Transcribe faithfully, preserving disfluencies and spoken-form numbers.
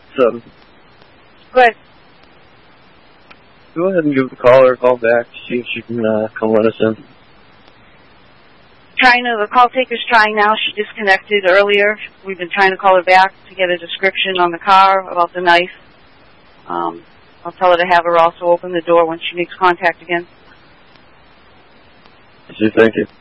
So, Go ahead. go ahead and give the caller a call back to see if she can uh, come let us in. Trying to, the call taker's trying now. She disconnected earlier. We've been trying to call her back to get a description on the car about the knife. Um, I'll tell her to have her also open the door when she makes contact again. Thank you.